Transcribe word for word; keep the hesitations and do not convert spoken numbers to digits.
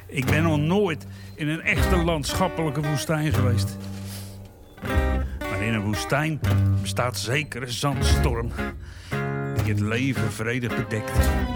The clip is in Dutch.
Ik ben nog nooit in een echte landschappelijke woestijn geweest. Maar in een woestijn bestaat zeker een zandstorm die het leven vredig bedekt.